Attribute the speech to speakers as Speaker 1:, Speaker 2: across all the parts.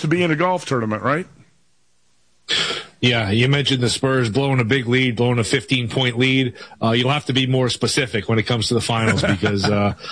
Speaker 1: to be in a golf tournament, right?
Speaker 2: Yeah, you mentioned the Spurs blowing a big lead, blowing a 15-point lead. You'll have to be more specific when it comes to the finals because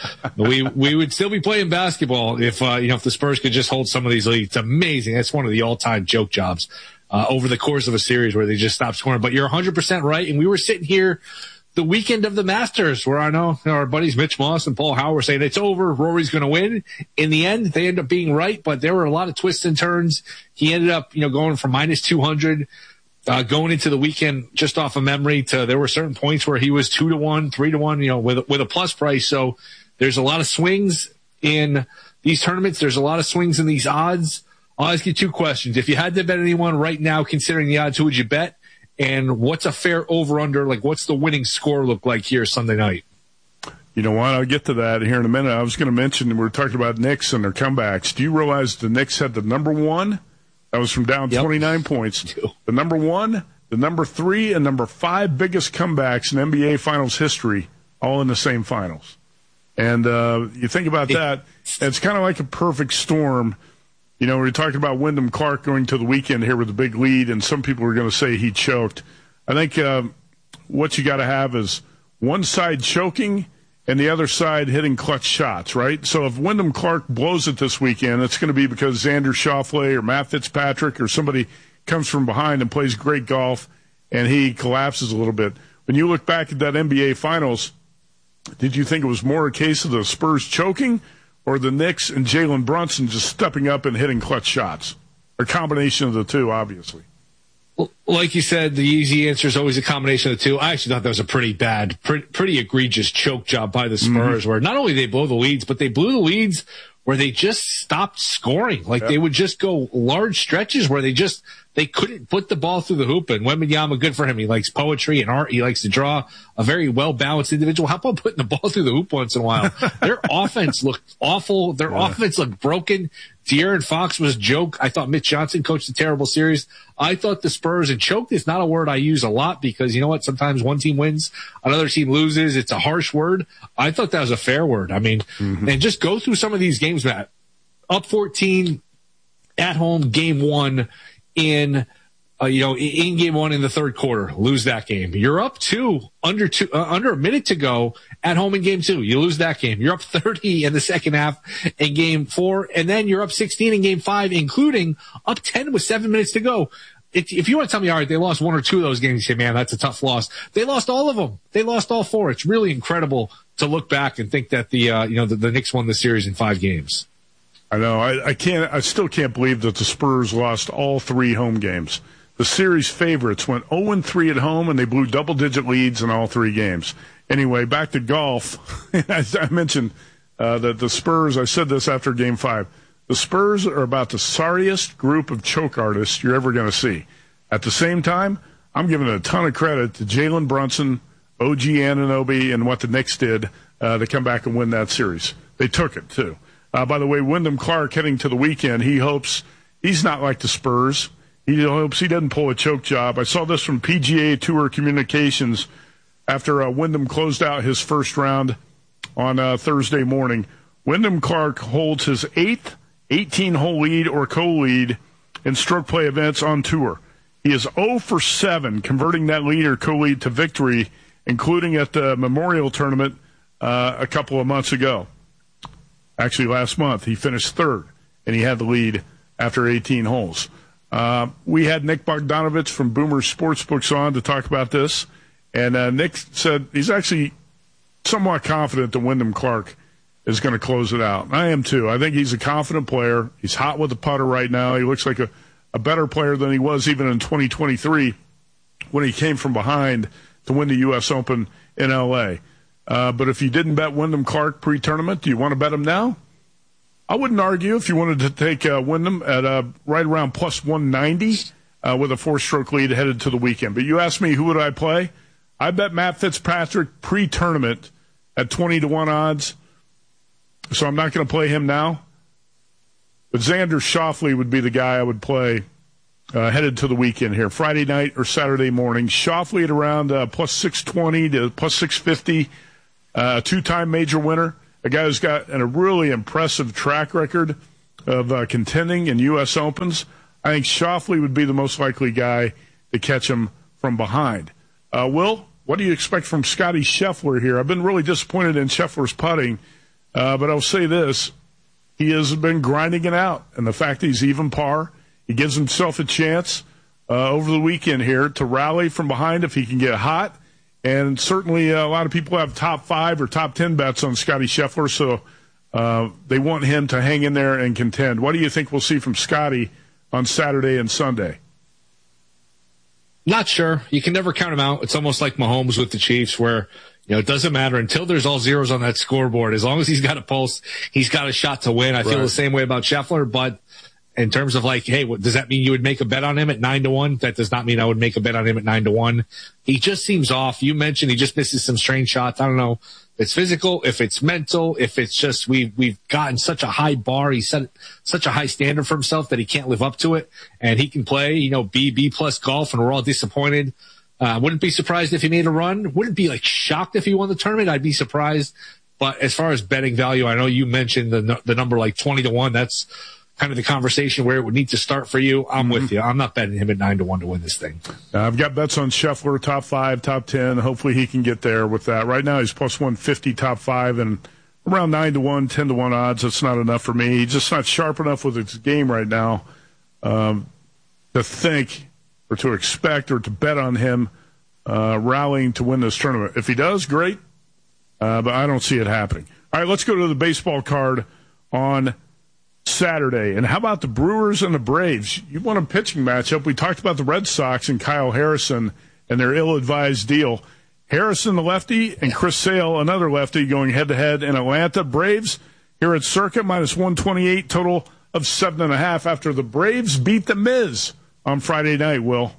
Speaker 2: we would still be playing basketball if if the Spurs could just hold some of these leads. It's amazing. That's one of the all-time joke jobs over the course of a series where they just stop scoring. But you're 100% right, and we were sitting here the weekend of the Masters where I know our buddies Mitch Moss and Paul Howard were saying it's over, Rory's going to win. In the end, they end up being right, but there were a lot of twists and turns. He ended up, going from minus 200, going into the weekend just off of memory to there were certain points where he was 2-1, 3-1, with a plus price. So there's a lot of swings in these tournaments. There's a lot of swings in these odds. I'll ask you two questions. If you had to bet anyone right now, considering the odds, who would you bet? And what's a fair over-under? Like, what's the winning score look like here Sunday night?
Speaker 1: You know what? I'll get to that here in a minute. I was going to mention, we were talking about Knicks and their comebacks. Do you realize the Knicks had the number one? That was from down 29 points. The number one, the number 3, and number 5 biggest comebacks in NBA Finals history, all in the same finals. And you think about that, it's kind of like a perfect storm. We're talking about Wyndham Clark going to the weekend here with a big lead, and some people are going to say he choked. I think what you got to have is one side choking and the other side hitting clutch shots, right? So if Wyndham Clark blows it this weekend, it's going to be because Xander Schauffele or Matt Fitzpatrick or somebody comes from behind and plays great golf, and he collapses a little bit. When you look back at that NBA Finals, did you think it was more a case of the Spurs choking or the Knicks and Jalen Brunson just stepping up and hitting clutch shots? A combination of the two, obviously.
Speaker 2: Well, like you said, the easy answer is always a combination of the two. I actually thought that was a pretty bad, pretty egregious choke job by the Spurs, where not only they blow the leads, but they blew the leads where they just stopped scoring. Like they would just go large stretches where they couldn't put the ball through the hoop. And Wembanyama, good for him. He likes poetry and art. He likes to draw, a very well-balanced individual. How about putting the ball through the hoop once in a while? Their offense looked awful. Their offense looked broken. De'Aaron Fox was a joke. I thought Mitch Johnson coached a terrible series. I thought the Spurs, and choked is not a word I use a lot because you know what? Sometimes one team wins, another team loses. It's a harsh word. I thought that was a fair word. I mean, and just go through some of these games, Matt. Up 14 at home, game 1 in game 1 in the third quarter, lose that game. You're up 2, under a minute to go at home in game 2. You lose that game. You're up 30 in the second half in game 4, and then you're up 16 in game 5, including up 10 with 7 minutes to go. If you want to tell me, all right, they lost 1 or 2 of those games, you say, man, that's a tough loss. They lost all of them. They lost all 4. It's really incredible to look back and think that the Knicks won the series in 5 games.
Speaker 1: I know. I still can't believe that the Spurs lost all 3 home games. The series favorites went 0-3 at home, and they blew double-digit leads in all 3 games. Anyway, back to golf. As I mentioned that the Spurs, I said this after Game 5, the Spurs are about the sorriest group of choke artists you're ever going to see. At the same time, I'm giving a ton of credit to Jalen Brunson, OG Anunoby, and what the Knicks did to come back and win that series. They took it, too. By the way, Wyndham Clark heading to the weekend, he hopes he's not like the Spurs. He hopes he doesn't pull a choke job. I saw this from PGA Tour Communications after Wyndham closed out his first round on Thursday morning. Wyndham Clark holds his 8th 18-hole lead or co-lead in stroke play events on tour. He is 0 for 7 converting that lead or co-lead to victory, including at the Memorial Tournament a couple of months ago. Actually, last month, he finished 3rd, and he had the lead after 18 holes. We had Nick Bogdanovich from Boomer Sportsbooks on to talk about this, and Nick said he's actually somewhat confident that Wyndham Clark is going to close it out. I am, too. I think he's a confident player. He's hot with the putter right now. He looks like a better player than he was even in 2023 when he came from behind to win the U.S. Open in L.A., but if you didn't bet Wyndham Clark pre-tournament, do you want to bet him now? I wouldn't argue if you wanted to take Wyndham at right around plus 190 with a 4-stroke lead headed to the weekend. But you asked me who would I play? I bet Matt Fitzpatrick pre-tournament at 20-1 odds, so I'm not going to play him now. But Xander Schauffele would be the guy I would play headed to the weekend here, Friday night or Saturday morning. Schauffele at around plus 620 to plus 650. A 2-time major winner, a guy who's got a really impressive track record of contending in U.S. Opens, I think Schauffele would be the most likely guy to catch him from behind. Will, what do you expect from Scotty Scheffler here? I've been really disappointed in Scheffler's putting, but I'll say this. He has been grinding it out, and the fact that he's even par, he gives himself a chance over the weekend here to rally from behind if he can get hot. And certainly a lot of people have top 5 or top 10 bets on Scotty Scheffler, so they want him to hang in there and contend. What do you think we'll see from Scotty on Saturday and Sunday?
Speaker 2: Not sure. You can never count him out. It's almost like Mahomes with the Chiefs where, it doesn't matter until there's all zeros on that scoreboard. As long as he's got a pulse, he's got a shot to win. I feel the same way about Scheffler, but in terms of like, hey, does that mean you would make a bet on him at 9-1? That does not mean I would make a bet on him at 9-1. He just seems off. You mentioned he just misses some strange shots. I don't know if it's physical, if it's mental, if it's just we've gotten such a high bar. He set such a high standard for himself that he can't live up to it. And he can play, B plus golf, and we're all disappointed. Wouldn't be surprised if he made a run. Wouldn't be shocked if he won the tournament. I'd be surprised. But as far as betting value, I know you mentioned the number like 20-1. That's kind of the conversation where it would need to start for you. I'm with you. I'm not betting him at 9-1 to win this thing.
Speaker 1: I've got bets on Scheffler, top 5, top 10. Hopefully he can get there with that. Right now he's plus 150, top 5, and around 9-1, 10-1 odds. That's not enough for me. He's just not sharp enough with his game right now to think or to expect or to bet on him rallying to win this tournament. If he does, great, but I don't see it happening. All right, let's go to the baseball card on Saturday. And how about the Brewers and the Braves? You want a pitching matchup. We talked about the Red Sox and Kyle Harrison and their ill-advised deal. Harrison, the lefty, and Chris Sale, another lefty, going head-to-head in Atlanta. Braves here at Circa, minus 128, total of 7.5 after the Braves beat the Miz on Friday night, Will.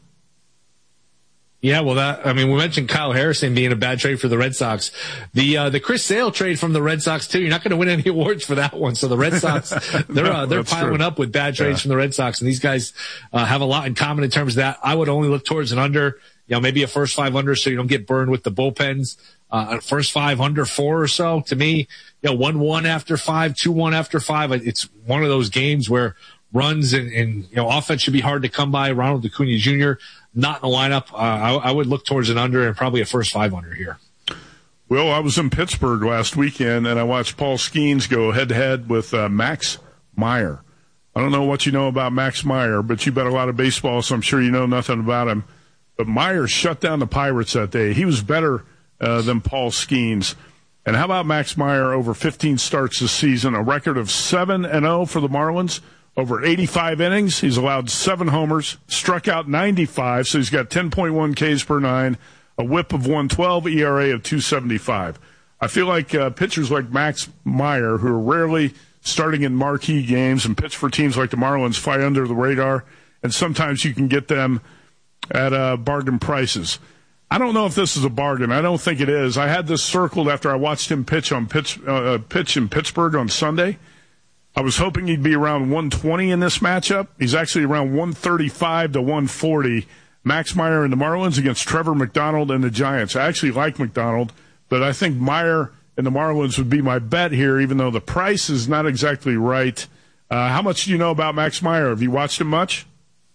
Speaker 2: Yeah, well, we mentioned Kyle Harrison being a bad trade for the Red Sox. The Chris Sale trade from the Red Sox too. You're not going to win any awards for that one. So the Red Sox, they're piling up with bad trades from the Red Sox, and these guys have a lot in common in terms of that. I would only look towards an under, maybe a first 5 under, so you don't get burned with the bullpens. First 5 under 4 or so. To me, 1-1 after 5, 2-1 after 5. It's one of those games where runs and offense should be hard to come by. Ronald Acuna Jr. not in the lineup. I would look towards an under and probably a first 5 under here.
Speaker 1: Well, I was in Pittsburgh last weekend, and I watched Paul Skeens go head-to-head with Max Meyer. I don't know what you know about Max Meyer, but you bet a lot of baseball, so I'm sure you know nothing about him. But Meyer shut down the Pirates that day. He was better than Paul Skeens. And how about Max Meyer over 15 starts this season, a record of 7-0 for the Marlins? Over 85 innings, he's allowed 7 homers, struck out 95, so he's got 10.1 Ks per 9, a whip of 112, ERA of 2.75. I feel like pitchers like Max Meyer, who are rarely starting in marquee games and pitch for teams like the Marlins, fly under the radar, and sometimes you can get them at bargain prices. I don't know if this is a bargain. I don't think it is. I had this circled after I watched him pitch in Pittsburgh on Sunday. I was hoping he'd be around 120 in this matchup. He's actually around 135 to 140. Max Meyer and the Marlins against Trevor McDonald and the Giants. I actually like McDonald, but I think Meyer and the Marlins would be my bet here, even though the price is not exactly right. How much do you know about Max Meyer? Have you watched him much?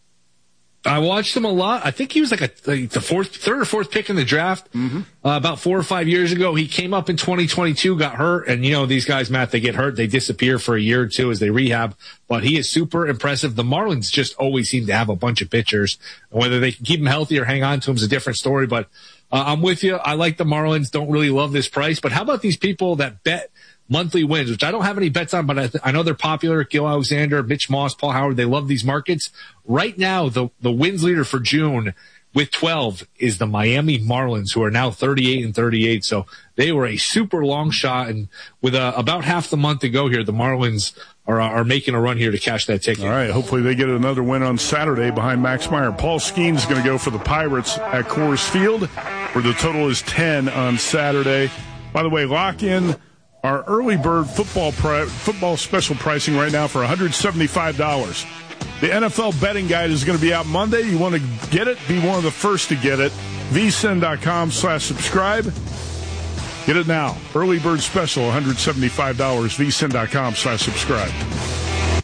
Speaker 2: I watched him a lot. I think he was like the third or fourth pick in the draft about 4 or 5 years ago. He came up in 2022, got hurt. And, these guys, Matt, they get hurt. They disappear for a year or two as they rehab. But he is super impressive. The Marlins just always seem to have a bunch of pitchers. Whether they can keep him healthy or hang on to him is a different story. But I'm with you. I like the Marlins. Don't really love this price. But how about these people that bet monthly wins, which I don't have any bets on, but I know they're popular. Gil Alexander, Mitch Moss, Paul Howard, they love these markets. Right now, the wins leader for June with 12 is the Miami Marlins, who are now 38-38. So they were a super long shot. And with about half the month to go here, the Marlins are making a run here to cash that ticket.
Speaker 1: All right. Hopefully they get another win on Saturday behind Max Meyer. Paul Skeens is going to go for the Pirates at Coors Field, where the total is 10 on Saturday. By the way, lock in our early bird football special pricing right now for $175. The NFL betting guide is going to be out Monday. You want to get it? Be one of the first to get it. vsin.com/subscribe. Get it now. Early bird special, $175. vsin.com/subscribe.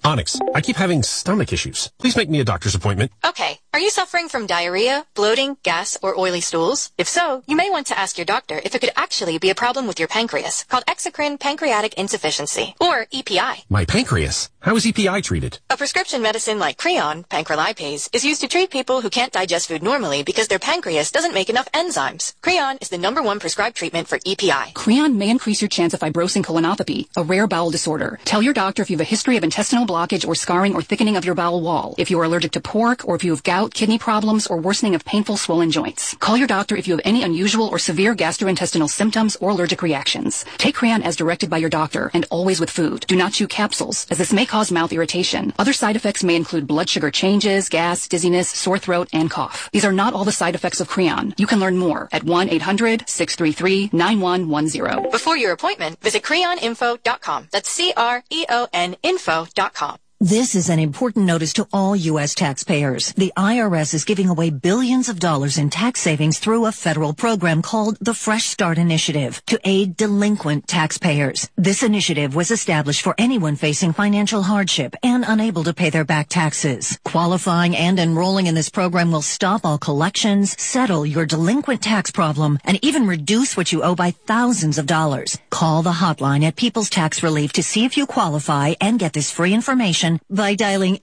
Speaker 3: Onyx, I keep having stomach issues. Please make me a doctor's appointment.
Speaker 4: Okay. Are you suffering from diarrhea, bloating, gas, or oily stools? If so, you may want to ask your doctor if it could actually be a problem with your pancreas, called exocrine pancreatic insufficiency, or EPI.
Speaker 3: My pancreas? How is EPI treated?
Speaker 4: A prescription medicine like Creon, pancrelipase, is used to treat people who can't digest food normally because their pancreas doesn't make enough enzymes. Creon is the #1 prescribed treatment for EPI.
Speaker 5: Creon may increase your chance of fibrosing colonopathy, a rare bowel disorder. Tell your doctor if you have a history of intestinal blockage or scarring or thickening of your bowel wall, if you are allergic to pork, or if you have gout, kidney problems, or worsening of painful swollen joints. Call your doctor if you have any unusual or severe gastrointestinal symptoms or allergic reactions. Take Creon as directed by your doctor, and always with food. Do not chew capsules, as this may cause mouth irritation. Other side effects may include blood sugar changes, gas, dizziness, sore throat, and cough. These are not all the side effects of Creon. You can learn more at 1-800-633-9110.
Speaker 4: Before your appointment, visit creoninfo.com. That's CREON info.com.
Speaker 6: This is an important notice to all U.S. taxpayers. The IRS is giving away billions of dollars in tax savings through a federal program called the Fresh Start Initiative to aid delinquent taxpayers. This initiative was established for anyone facing financial hardship and unable to pay their back taxes. Qualifying and enrolling in this program will stop all collections, settle your delinquent tax problem, and even reduce what you owe by thousands of dollars. Call the hotline at People's Tax Relief to see if you qualify and get this free information by dialing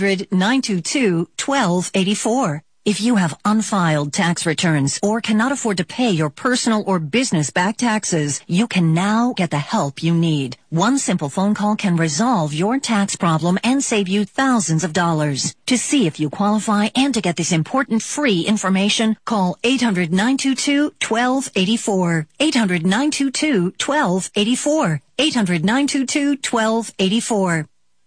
Speaker 6: 800-922-1284. If you have unfiled tax returns or cannot afford to pay your personal or business back taxes, you can now get the help you need. One simple phone call can resolve your tax problem and save you thousands of dollars. To see if you qualify and to get this important free information, call 800-922-1284. 800-922-1284. 800-922-1284.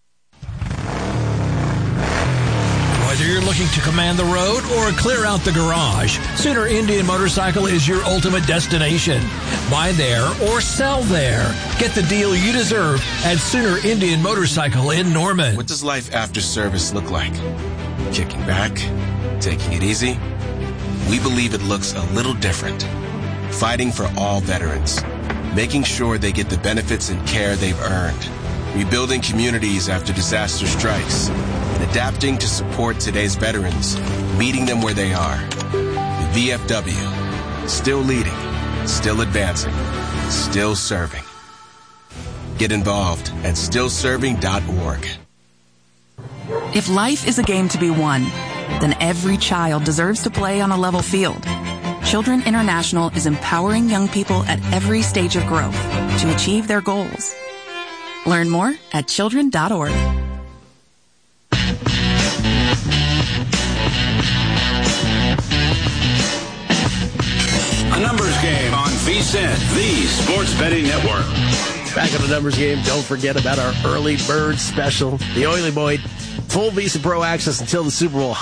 Speaker 7: Whether you're looking to command the road or clear out the garage, Sooner Indian Motorcycle is your ultimate destination. Buy there or sell there. Get the deal you deserve at Sooner Indian Motorcycle in Norman.
Speaker 8: What does life after service look like? Kicking back? Taking it easy? We believe it looks a little different. Fighting for all veterans. Making sure they get the benefits and care they've earned. Rebuilding communities after disaster strikes. And adapting to support today's veterans, meeting them where they are. The VFW, still leading, still advancing, still serving. Get involved at stillserving.org.
Speaker 9: If life is a game to be won, then every child deserves to play on a level field. Children International is empowering young people at every stage of growth to achieve their goals. Learn more at children.org.
Speaker 10: A numbers game on VSiN, the Sports Betting Network.
Speaker 11: Back on the numbers game, don't forget about our early bird special. The Oily Boy, full Visa Pro access until the Super Bowl,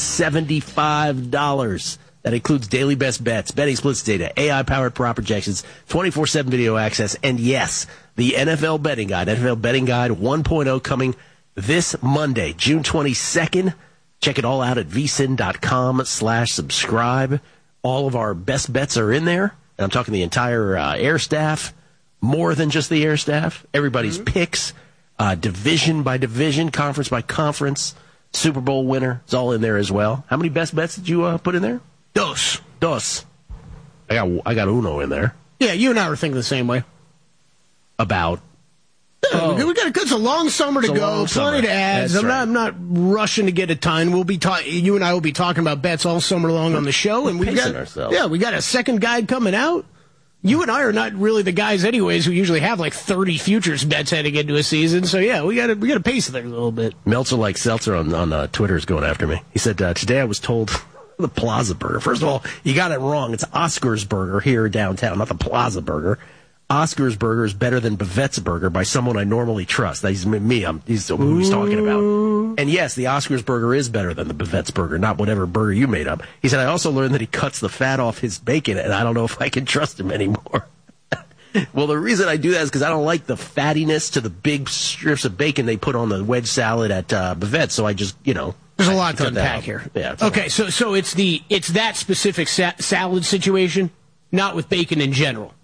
Speaker 11: $175. That includes daily best bets, betting splits data, AI-powered prop projections, 24/7 video access, and yes, the NFL Betting Guide, NFL Betting Guide 1.0 coming this Monday, June 22nd. Check it all out at vsin.com/subscribe. All of our best bets are in there, and I'm talking the entire air staff, more than just the air staff, everybody's picks, division by division, conference by conference, Super Bowl winner, it's all in there as well. How many best bets did you put in there?
Speaker 12: Dos.
Speaker 11: I got uno in there.
Speaker 12: Yeah, you and I were thinking the same way.
Speaker 11: About?
Speaker 12: It's a long summer to go, plenty to add. I'm not rushing to get a ton. You and I will be talking about bets all summer long on the show, and we got a second guide coming out. You and I are not really the guys, anyways, who usually have like 30 futures bets heading into a season. So yeah, we got to pace things a little bit.
Speaker 11: Meltzer like Seltzer on Twitter is going after me. He said today I was told the Plaza Burger. First of all, you got it wrong. It's Oscar's Burger here downtown, not the Plaza Burger. Oscar's Burger is better than Bavette's Burger by someone I normally trust. He's me. He's who he's talking about. And yes, the Oscar's Burger is better than the Bavette's Burger, not whatever burger you made up. He said, I also learned that he cuts the fat off his bacon, and I don't know if I can trust him anymore. Well, the reason I do that is because I don't like the fattiness to the big strips of bacon they put on the wedge salad at Bavette's, so I just,
Speaker 12: There's a lot to unpack here.
Speaker 11: Yeah.
Speaker 12: Okay, so it's that specific salad situation, not with bacon in general.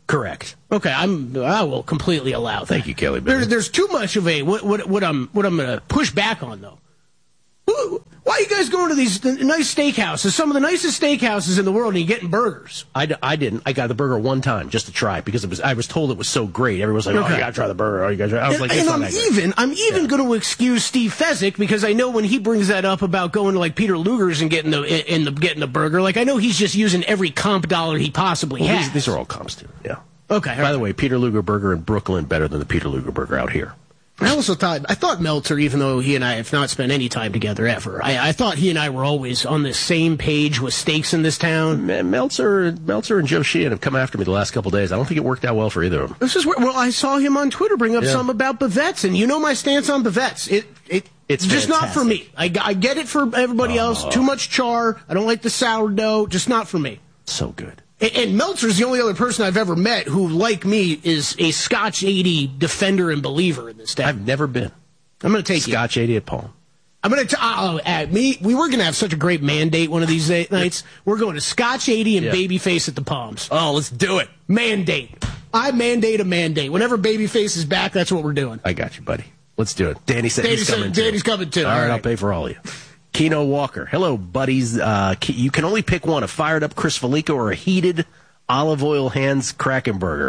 Speaker 11: Correct.
Speaker 12: Okay, I will completely allow that.
Speaker 11: Thank you, Kelly.
Speaker 12: There's too much of a what I'm going to push back on though. Why are you guys going to these nice steakhouses? Some of the nicest steakhouses in the world, and you're getting burgers.
Speaker 11: I didn't. I got the burger one time just to try because I was told it was so great. Everyone's like, "Oh, you got to try the burger." Oh, you got to try. I was like,
Speaker 12: I'm even going to excuse Steve Fezzik because I know when he brings that up about going to like Peter Luger's and getting the burger, like I know he's just using every comp dollar he possibly has.
Speaker 11: These are all comps too. Yeah.
Speaker 12: Okay.
Speaker 11: By the way, Peter Luger burger in Brooklyn better than the Peter Luger burger out here.
Speaker 12: I thought Meltzer, even though he and I have not spent any time together ever, I thought he and I were always on the same page with steaks in this town.
Speaker 11: Meltzer and Joe Sheehan have come after me the last couple of days. I don't think it worked out well for either of them.
Speaker 12: This is where, I saw him on Twitter bring up something about bavettes, and you know my stance on bavettes. It's just fantastic. Not for me. I get it for everybody else. Too much char. I don't like the sourdough. Just not for me.
Speaker 11: So good.
Speaker 12: And Meltzer's the only other person I've ever met who, like me, is a Scotch 80 defender and believer in this town.
Speaker 11: I've never been.
Speaker 12: I'm going to take
Speaker 11: Scotch 80 at Palm.
Speaker 12: I'm going to we were going to have such a great mandate one of these nights. We're going to Scotch 80 and Babyface at the Palms.
Speaker 11: Oh, let's do it.
Speaker 12: Mandate. I mandate a mandate. Whenever Babyface is back, that's what we're doing.
Speaker 11: I got you, buddy. Let's do it. Danny said he's coming too.
Speaker 12: Danny's coming too.
Speaker 11: All right, I'll pay for all of you. Keno Walker. Hello, buddies. You can only pick one, a fired-up Chris Felica or a heated olive oil hands Krakenburger.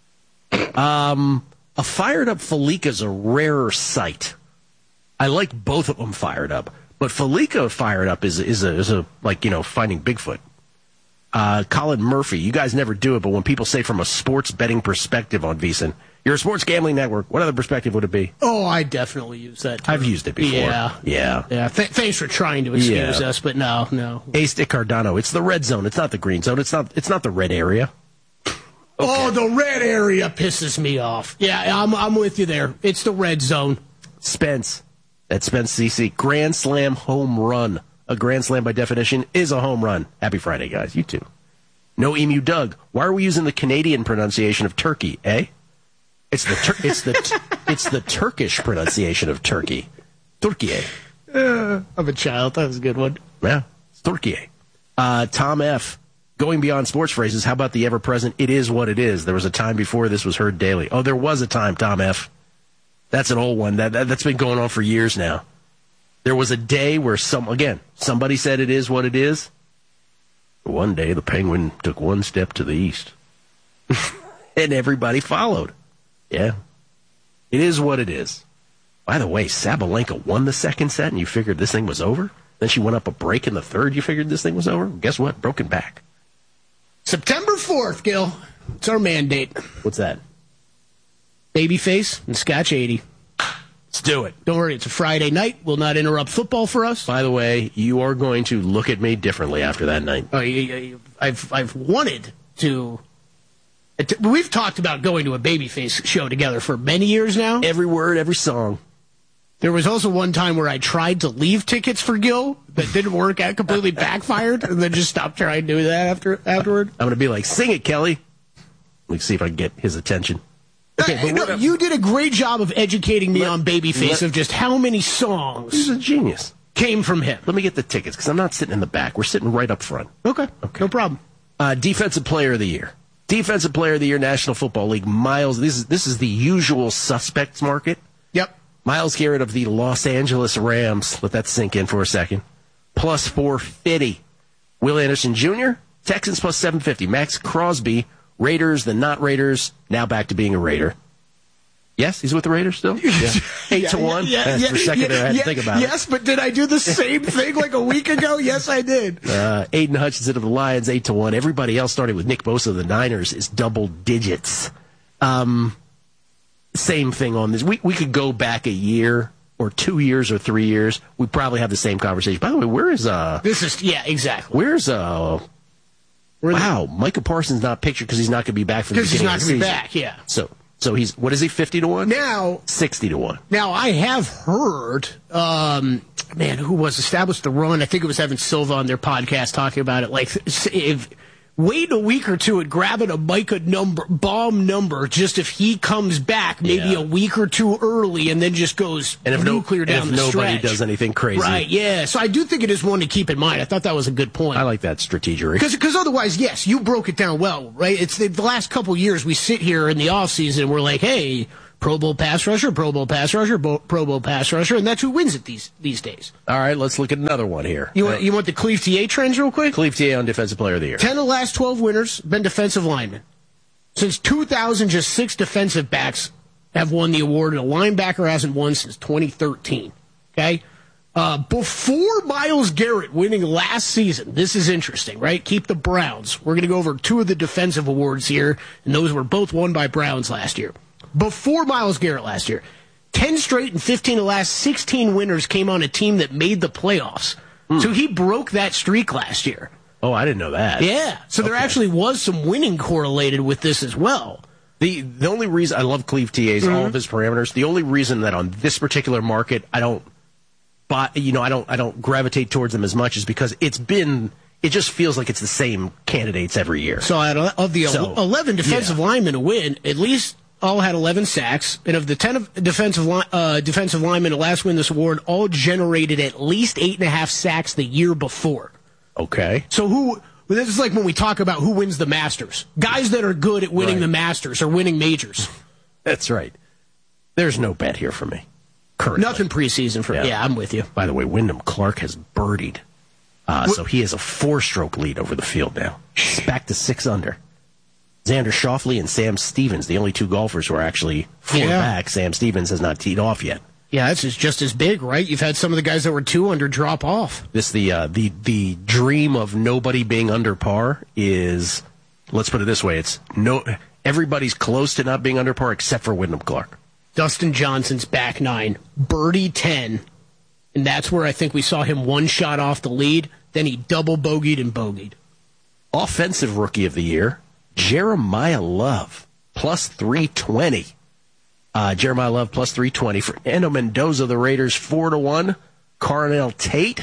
Speaker 11: A fired-up Felica's a rarer sight. I like both of them fired up, but Felica fired up is a like, finding Bigfoot. Colin Murphy, you guys never do it, but when people say from a sports betting perspective on VSiN, you're a sports gambling network, what other perspective would it be?
Speaker 12: Oh, I definitely use that term.
Speaker 11: I've used it before.
Speaker 12: Yeah. Thanks for trying to excuse us, but no.
Speaker 11: Ace de Cardano, it's the red zone. It's not the green zone. It's not the red area.
Speaker 12: Okay. Oh, the red area pisses me off. Yeah, I'm with you there. It's the red zone.
Speaker 11: Spence, that's Spence CC. Grand Slam home run. A grand slam, by definition, is a home run. Happy Friday, guys. You too. No Emu Doug. Why are we using the Canadian pronunciation of turkey, eh? It's the Turkish pronunciation of turkey. Turkiye.
Speaker 12: I'm a child. That was a good one.
Speaker 11: Yeah, it's Turkiye. Tom F. Going beyond sports phrases, how about the ever-present, it is what it is? There was a time before this was heard daily. Oh, there was a time, Tom F. That's an old one. That's been going on for years now. There was a day where somebody said it is what it is. One day the Penguin took one step to the east. And everybody followed. Yeah. It is what it is. By the way, Sabalenka won the second set and you figured this thing was over? Then she went up a break in the third, you figured this thing was over? Guess what? Broken back.
Speaker 12: September 4th, Gil. It's our mandate.
Speaker 11: What's that?
Speaker 12: Babyface and Scotch 80.
Speaker 11: Let's do it.
Speaker 12: Don't worry, it's a Friday night. Will not interrupt football for us.
Speaker 11: By the way, you are going to look at me differently after that night.
Speaker 12: I've wanted to. We've talked about going to a Babyface show together for many years now.
Speaker 11: Every word, every song.
Speaker 12: There was also one time where I tried to leave tickets for Gil that didn't work out, completely backfired, and then just stopped trying to do that afterward.
Speaker 11: I'm going to be like, sing it, Kelly. Let's see if I can get his attention.
Speaker 12: Okay, but you did a great job of educating me on Babyface of just how many songs.
Speaker 11: He's a genius.
Speaker 12: Came from him.
Speaker 11: Let me get the tickets because I'm not sitting in the back. We're sitting right up front.
Speaker 12: Okay. No problem.
Speaker 11: Defensive Player of the Year. Defensive Player of the Year, National Football League. Miles. This is the usual suspects market.
Speaker 12: Yep.
Speaker 11: Myles Garrett of the Los Angeles Rams. Let that sink in for a second. Plus 450. Will Anderson Jr. Texans plus 750. Max Crosby. Raiders, the not Raiders, now back to being a Raider. Yes, he's with the Raiders still? Yeah. 8-1? For a second there, I had to think about it.
Speaker 12: Yes, but did I do the same thing like a week ago? Yes, I did.
Speaker 11: Aiden Hutchinson of the Lions, 8-1. Everybody else, starting with Nick Bosa of the Niners, is double digits. Same thing on this. We could go back a year or 2 years or 3 years. We'd probably have the same conversation. By the way, where is...
Speaker 12: exactly.
Speaker 11: Where's... Wow, Micah Parsons not pictured because he's not going to be back for the beginning of the season.
Speaker 12: Because he's not going to be back, yeah.
Speaker 11: So he's, what is he, 50-1?
Speaker 12: Now...
Speaker 11: 60-1.
Speaker 12: Now, I have heard, who was established the run? I think it was Evan Silva on their podcast talking about it. Like, if wait a week or two and grabbing a Micah bomb number just if he comes back maybe a week or two early and then just goes nuclear down the stretch.
Speaker 11: Nobody does anything crazy.
Speaker 12: Right, yeah. So I do think it is one to keep in mind. I thought that was a good point.
Speaker 11: I like that strategery.
Speaker 12: Because otherwise, yes, you broke it down well, right? It's the last couple years we sit here in the offseason and we're like, hey, Pro Bowl pass rusher, Pro Bowl pass rusher, Pro Bowl pass rusher, and that's who wins it these days.
Speaker 11: All right, let's look at another one here.
Speaker 12: You want the Cleve TA trends real quick?
Speaker 11: Cleve TA on Defensive Player of the Year. 10
Speaker 12: of the last 12 winners been defensive linemen. Since 2000, just 6 defensive backs have won the award, and a linebacker hasn't won since 2013. Okay? Before Myles Garrett winning last season, this is interesting, right? Keep the Browns. We're going to go over 2 of the defensive awards here, and those were both won by Browns last year. Before Myles Garrett last year, 10 straight and 15 of the last 16 winners came on a team that made the playoffs. So he broke that streak last year.
Speaker 11: Oh, I didn't know that.
Speaker 12: Yeah. So there actually was some winning correlated with this as well.
Speaker 11: The only reason I love Cleve TA's, all of his parameters, the only reason that on this particular market I don't gravitate towards them as much is because it just feels like it's the same candidates every year.
Speaker 12: So of the 11 defensive linemen to win, at least all had 11 sacks, and of the 10 defensive linemen to last win this award, all generated at least 8.5 sacks the year before.
Speaker 11: Okay.
Speaker 12: So this is like when we talk about who wins the Masters. Guys that are good at winning the Masters or winning majors.
Speaker 11: That's right. There's no bet here for me. Currently.
Speaker 12: Nothing preseason for me. Yeah, I'm with you.
Speaker 11: By the way, Wyndham Clark has birdied. So he has a 4-stroke lead over the field now. Back to 6 under. Xander Schauffele and Sam Stevens, the only 2 golfers who are actually 4 back. Sam Stevens has not teed off yet.
Speaker 12: Yeah, that's just as big, right? You've had some of the guys that were 2 under drop off.
Speaker 11: The dream of nobody being under par is, let's put it this way, everybody's close to not being under par except for Wyndham Clark.
Speaker 12: Dustin Johnson's back 9, birdie 10, and that's where I think we saw him 1 shot off the lead. Then he double bogeyed and bogeyed.
Speaker 11: Offensive Rookie of the Year, Jeremiah Love, plus 320. Jeremiah Love, plus 320. Fernando Mendoza, the Raiders, 4-1. Carnell Tate.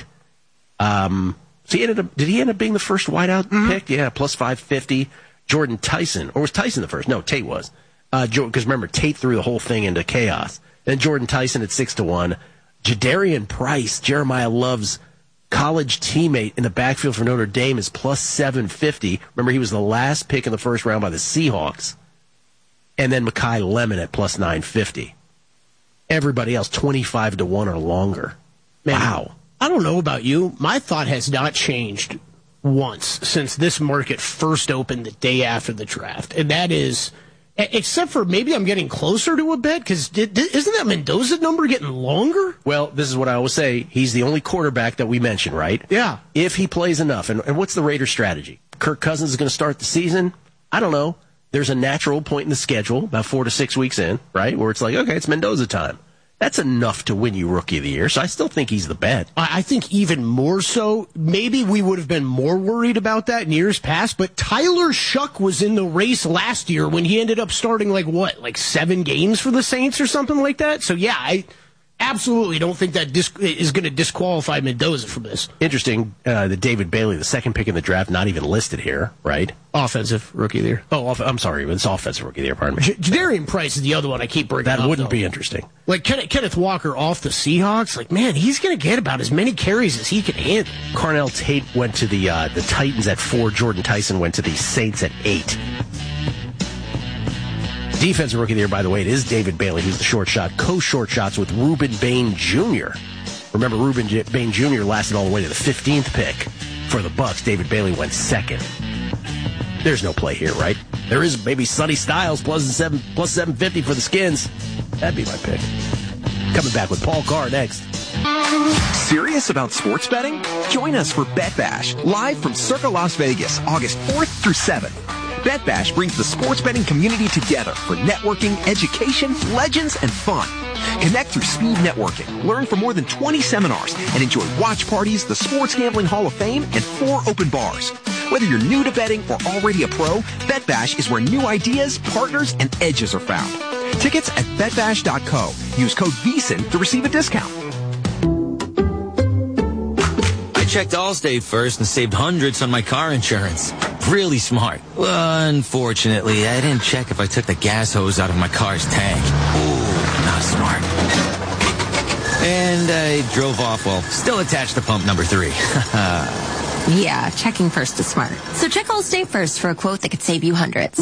Speaker 11: Did he end up being the first wideout pick? Yeah, plus 550. Jordan Tyson, or was Tyson the first? No, Tate was. Because remember, Tate threw the whole thing into chaos. Then Jordan Tyson at 6-1. Jadarian Price, Jeremiah Love's college teammate in the backfield for Notre Dame, is plus 750. Remember, he was the last pick in the first round by the Seahawks. And then Mekhi Lemon at plus 950. Everybody else 25-1 or longer.
Speaker 12: Man,
Speaker 11: wow.
Speaker 12: I don't know about you. My thought has not changed once since this market first opened the day after the draft. And that is, except for maybe I'm getting closer to a bet, because isn't that Mendoza number getting longer?
Speaker 11: Well, this is what I always say. He's the only quarterback that we mentioned, right?
Speaker 12: Yeah.
Speaker 11: If he plays enough. And what's the Raiders' strategy? Kirk Cousins is going to start the season? I don't know. There's a natural point in the schedule, about 4 to 6 weeks in, right, where it's like, okay, it's Mendoza time. That's enough to win you Rookie of the Year, so I still think he's the bet.
Speaker 12: I think even more so, maybe we would have been more worried about that in years past, but Tyler Shuck was in the race last year when he ended up starting, like 7 games for the Saints or something like that? So, yeah, I absolutely don't think that is going to disqualify Mendoza from this.
Speaker 11: Interesting, the David Bailey, the second pick in the draft, not even listed here, right?
Speaker 12: Offensive Rookie of the Year.
Speaker 11: Oh, I'm sorry, it's Offensive Rookie of the Year, pardon me.
Speaker 12: Jadarian Price is the other one I keep bringing up.
Speaker 11: That wouldn't be interesting.
Speaker 12: Like Kenneth Walker off the Seahawks, like, man, he's going to get about as many carries as he can handle.
Speaker 11: Carnell Tate went to the Titans at 4. Jordan Tyson went to the Saints at 8. Defensive Rookie of the Year, by the way, it is David Bailey, who's the short shot. Co-short shots with Reuben Bain Jr. Remember, Reuben Bain Jr. lasted all the way to the 15th pick for the Bucs. David Bailey went second. There's no play here, right? There is maybe Sonny Styles plus 750 for the Skins. That'd be my pick. Coming back with Paul Carr next.
Speaker 13: Serious about sports betting? Join us for Bet Bash, live from Circa Las Vegas, August 4th through 7th. Bet Bash brings the sports betting community together for networking, education, legends, and fun. Connect through speed networking, learn from more than 20 seminars, and enjoy watch parties, the Sports Gambling Hall of Fame, and 4 open bars. Whether you're new to betting or already a pro, Bet Bash is where new ideas, partners, and edges are found. Tickets at betbash.co. Use code VSIN to receive a discount.
Speaker 14: checked Allstate first and saved hundreds on my car insurance. Really smart. Unfortunately, I didn't check if I took the gas hose out of my car's tank. Ooh, not smart. And I drove off while still attached to pump number 3.
Speaker 15: Yeah, checking first is smart. So check Allstate first for a quote that could save you hundreds.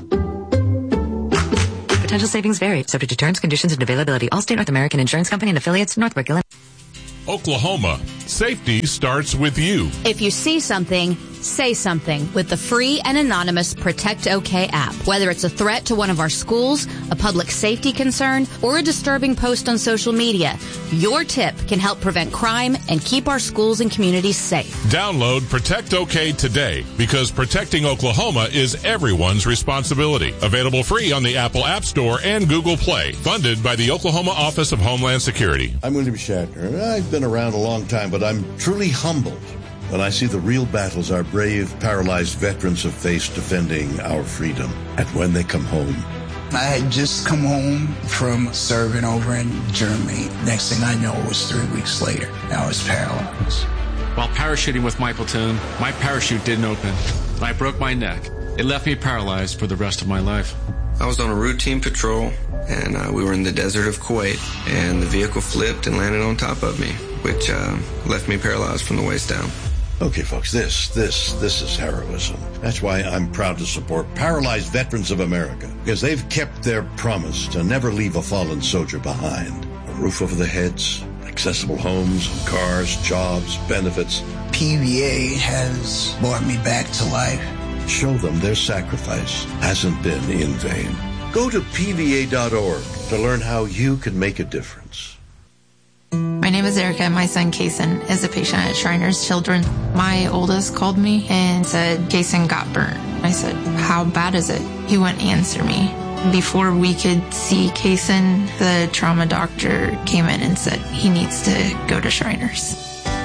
Speaker 16: Potential savings vary, subject to terms, conditions, and availability. Allstate North American Insurance Company and affiliates, Northbrook, Illinois.
Speaker 17: Oklahoma. Safety starts with you.
Speaker 18: If you see something, say something with the free and anonymous Protect OK app. Whether it's a threat to one of our schools, a public safety concern, or a disturbing post on social media, your tip can help prevent crime and keep our schools and communities safe.
Speaker 17: Download Protect OK today, because protecting Oklahoma is everyone's responsibility. Available free on the Apple App Store and Google Play. Funded by the Oklahoma Office of Homeland Security.
Speaker 19: I'm William Shatner. I've been around a long time, but I'm truly humbled when I see the real battles our brave, paralyzed veterans have faced defending our freedom. And when they come home.
Speaker 20: I had just come home from serving over in Germany. Next thing I know, it was 3 weeks later. I was paralyzed.
Speaker 21: While parachuting with my platoon, my parachute didn't open. I broke my neck. It left me paralyzed for the rest of my life.
Speaker 22: I was on a routine patrol, and we were in the desert of Kuwait, and the vehicle flipped and landed on top of me, which left me paralyzed from the waist down.
Speaker 19: Okay, folks, this is heroism. That's why I'm proud to support Paralyzed Veterans of America, because they've kept their promise to never leave a fallen soldier behind. A roof over their heads, accessible homes, cars, jobs, benefits.
Speaker 20: PVA has brought me back to life.
Speaker 19: Show them their sacrifice hasn't been in vain. Go to PVA.org to learn how you can make a difference.
Speaker 23: My name is Erica. My son, Kason, is a patient at Shriners Children. My oldest called me and said, Kason got burnt. I said, how bad is it? He wouldn't answer me. Before we could see Kason, the trauma doctor came in and said he needs to go to Shriners.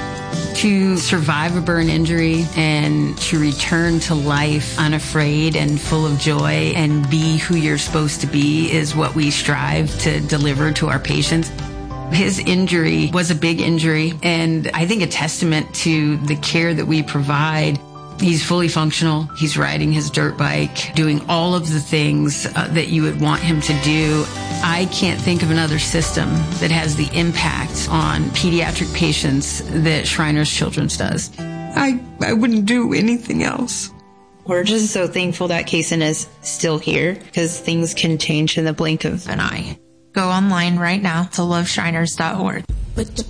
Speaker 24: To survive a burn injury and to return to life unafraid and full of joy and be who you're supposed to be is what we strive to deliver to our patients. His injury was a big injury, and I think a testament to the care that we provide. He's fully functional. He's riding his dirt bike, doing all of the things that you would want him to do. I can't think of another system that has the impact on pediatric patients that Shriners Children's does.
Speaker 23: I wouldn't do anything else. We're just so thankful that Kason is still here, because things can change in the blink of an eye. Go online right now to loveshriners.org.